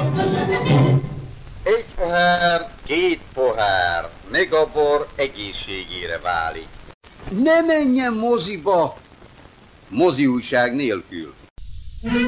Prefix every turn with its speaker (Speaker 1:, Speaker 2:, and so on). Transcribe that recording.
Speaker 1: Egy pohár, két pohár, megabor egészségére válik.
Speaker 2: Ne menjen moziba!
Speaker 1: Mozi újság nélkül.